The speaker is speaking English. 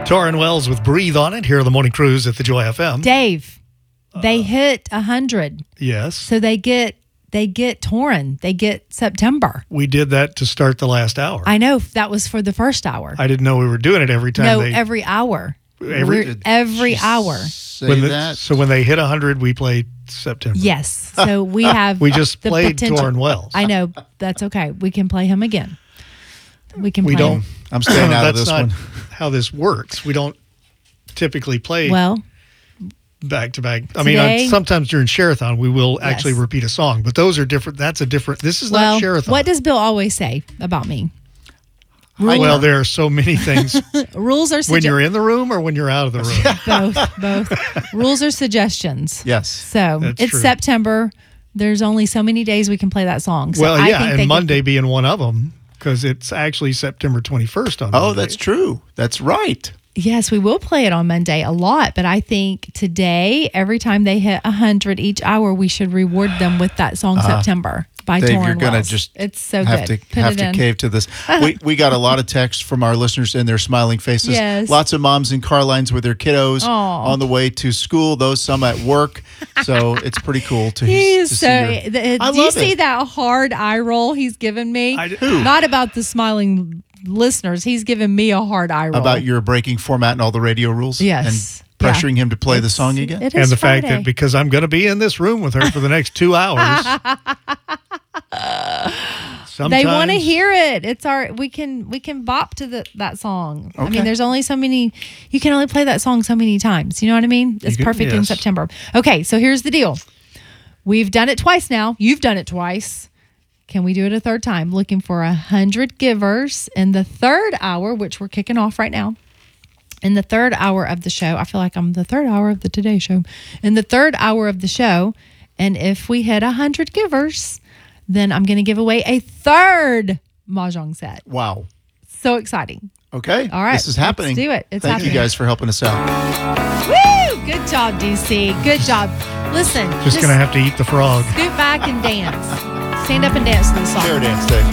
Torrin Wells with Breathe on It here on the Morning Cruise at the Joy FM. Dave, they hit 100. Yes. So they get Torrin. They get September. We did that to start the last hour. I know that was for the first hour. I didn't know we were doing it every time. Every hour. Every hour. So when they hit 100, we played September. Yes. So we have we just the played potential. Torrin Wells. I know. That's okay. We can play him again. We can play him. I'm staying out of this That's one. not how this works. We don't typically play back to back. I mean, sometimes during Share-a-thon, we will actually repeat a song, but those are different. That's a different. This is not Share-a-thon. What does Bill always say about me? Well, there are so many things. Rules are when you're in the room or when you're out of the room. Both. Rules are suggestions. Yes. So That's it's true. September. There's only so many days we can play that song. So Well, I yeah, think and Monday being one of them because it's actually September 21st on Monday. Oh, that's true. That's right. Yes, we will play it on Monday a lot, but I think today, every time they hit 100 each hour, we should reward them with that song September by Dave, Torrin you're going to Wells. just it's so have good. to cave to this. We got a lot of texts from our listeners and their smiling faces. Yes. Lots of moms in car lines with their kiddos Aw. on the way to school, those some at work. So it's pretty cool to He's see so. your- Do you see that hard eye roll he's given me? Who? Not about the smiling listeners. He's given me a hard eye roll. about your breaking format and all the radio rules. Yes. And pressuring him to play the song again. It And is the fact Friday. that because I'm going to be in this room with her for the next 2 hours. They want to hear it. It's our we can bop to that song. I mean, there's only so many. You can only play that song so many times. You know what I mean? It's perfect in September. Okay, so here's the deal. We've done it twice now. You've done it twice. Can we do it a third time? Looking for 100 givers in the third hour, which we're kicking off right now. In the third hour of the show, I feel like I'm the third hour of the Today Show. In the third hour of the show, and if we hit 100 givers, then I'm going to give away a third Mahjong set. Wow. So exciting. Okay. All right. This is happening. Let's do it. It's Thank happening. you guys for helping us out. Woo! Good job, DC. Good job. Listen. Just going to have to eat the frog. Scoot back and dance. Stand up and dance to the song. Fair dance day.